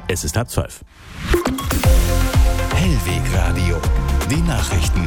Es ist 11:30. Hellwegradio, die Nachrichten.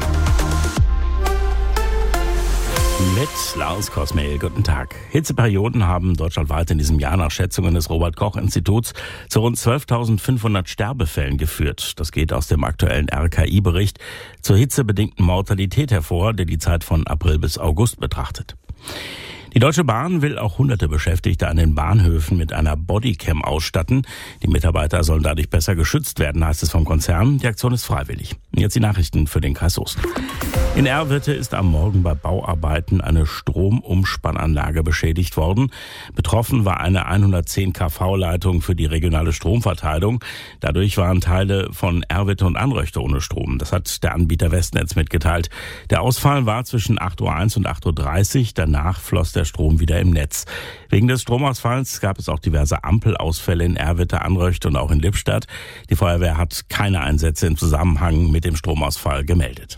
Mit Lars Kosmehl, guten Tag. Hitzeperioden haben deutschlandweit in diesem Jahr nach Schätzungen des Robert-Koch-Instituts zu rund 12.500 Sterbefällen geführt. Das geht aus dem aktuellen RKI-Bericht zur hitzebedingten Mortalität hervor, der die Zeit von April bis August betrachtet. Die Deutsche Bahn will auch hunderte Beschäftigte an den Bahnhöfen mit einer Bodycam ausstatten. Die Mitarbeiter sollen dadurch besser geschützt werden, heißt es vom Konzern. Die Aktion ist freiwillig. Jetzt die Nachrichten für den Kreis Soest. In Erwitte ist am Morgen bei Bauarbeiten eine Stromumspannanlage beschädigt worden. Betroffen war eine 110 kV-Leitung für die regionale Stromverteilung. Dadurch waren Teile von Erwitte und Anröchte ohne Strom. Das hat der Anbieter Westnetz mitgeteilt. Der Ausfall war zwischen 8.01 Uhr und 8.30 Uhr. Danach floss der Strom wieder im Netz. Wegen des Stromausfalls gab es auch diverse Ampelausfälle in Erwitte, Anröchte und auch in Lippstadt. Die Feuerwehr hat keine Einsätze im Zusammenhang mit dem Stromausfall gemeldet.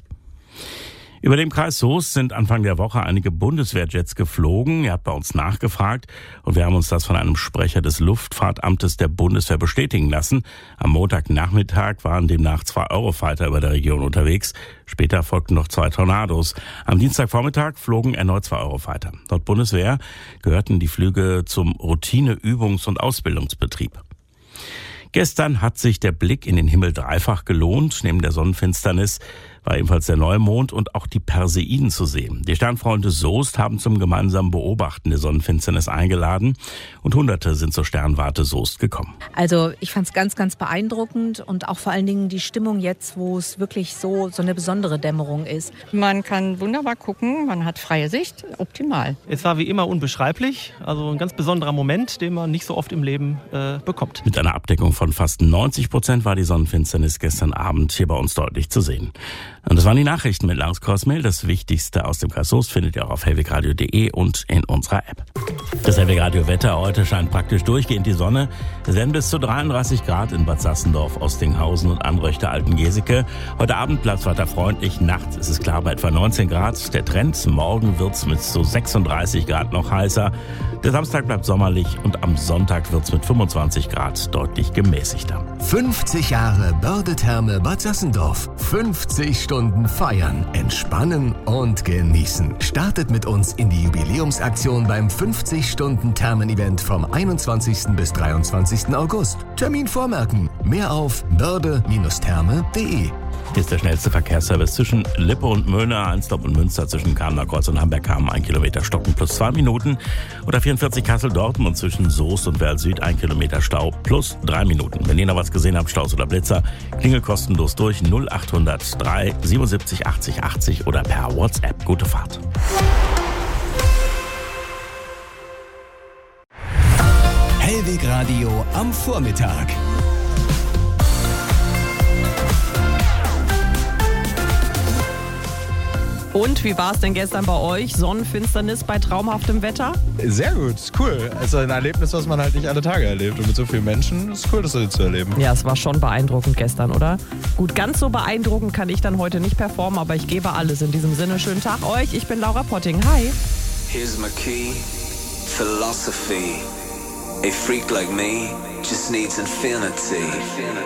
Über dem Kreis Soest sind Anfang der Woche einige Bundeswehrjets geflogen. Er hat bei uns nachgefragt und wir haben uns das von einem Sprecher des Luftfahrtamtes der Bundeswehr bestätigen lassen. Am Montagnachmittag waren demnach 2 Eurofighter über der Region unterwegs. Später folgten noch 2 Tornados. Am Dienstagvormittag flogen erneut 2 Eurofighter. Laut Bundeswehr gehörten die Flüge zum Routine-Übungs- und Ausbildungsbetrieb. Gestern hat sich der Blick in den Himmel dreifach gelohnt. Neben der Sonnenfinsternis war ebenfalls der Neumond und auch die Perseiden zu sehen. Die Sternfreunde Soest haben zum gemeinsamen Beobachten der Sonnenfinsternis eingeladen und Hunderte sind zur Sternwarte Soest gekommen. Also ich fand es ganz, ganz beeindruckend und auch vor allen Dingen die Stimmung jetzt, wo es wirklich so eine besondere Dämmerung ist. Man kann wunderbar gucken, man hat freie Sicht, optimal. Es war wie immer unbeschreiblich, also ein ganz besonderer Moment, den man nicht so oft im Leben bekommt. Mit einer Abdeckung von fast 90% war die Sonnenfinsternis gestern Abend hier bei uns deutlich zu sehen. Und das waren die Nachrichten mit Lars Kosmehl. Das Wichtigste aus dem Kreis Soest findet ihr auch auf hellwegradio.de und in unserer App. Das Hellwegradio-Wetter heute scheint praktisch durchgehend die Sonne. Es werden bis zu 33 Grad in Bad Sassendorf, Ostinghausen und Anröchte Altengeseke. Heute Abend bleibt es weiter freundlich. Nachts ist es klar bei etwa 19 Grad. Der Trend, morgen wird es mit so 36 Grad noch heißer. Der Samstag bleibt sommerlich und am Sonntag wird es mit 25 Grad deutlich gemäßigter. 50 Jahre Börde-Therme Bad Sassendorf. 50 Stunden feiern, entspannen und genießen. Startet mit uns in die Jubiläumsaktion beim 50-Stunden-Thermen-Event vom 21. bis 23. August. Termin vormerken. Mehr auf börde-therme.de. Hier ist der schnellste Verkehrsservice zwischen Lippe und Möhne, 1 Stop in Münster, zwischen Kamener Kreuz und Hamberg-Kamen 1 Kilometer Stocken plus 2 Minuten. Oder 44 Kassel-Dortmund zwischen Soest und Werl Süd 1 Kilometer Stau plus 3 Minuten. Wenn ihr noch was gesehen habt, Staus oder Blitzer, klingelt kostenlos durch 0800 3 77 80 80 oder per WhatsApp. Gute Fahrt. Hellwegradio am Vormittag. Und wie war es denn gestern bei euch? Sonnenfinsternis bei traumhaftem Wetter? Sehr gut, cool. Also ein Erlebnis, was man halt nicht alle Tage erlebt. Und mit so vielen Menschen ist cool, das zu erleben. Ja, es war schon beeindruckend gestern, oder? Gut, ganz so beeindruckend kann ich dann heute nicht performen, aber ich gebe alles. In diesem Sinne, schönen Tag euch. Ich bin Laura Potting. Hi. Here's my key, philosophy. A freak like me just needs infinity.